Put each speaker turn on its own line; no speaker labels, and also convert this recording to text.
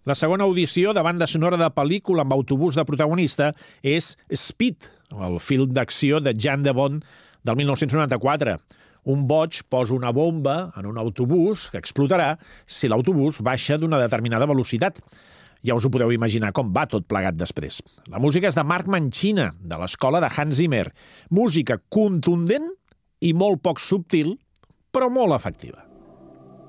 La segona audició de banda sonora de pel·lícula amb autobús de protagonista és Speed, el film d'acció de Jan de Bont del 1994. Un boig posa una bomba en un autobús que explotarà si l'autobús baixa d'una determinada velocitat. Ja us ho podeu imaginar com va tot plegat després. La música és de Marc Mancina, de l'escola de Hans Zimmer. Música contundent i molt poc subtil, però molt efectiva.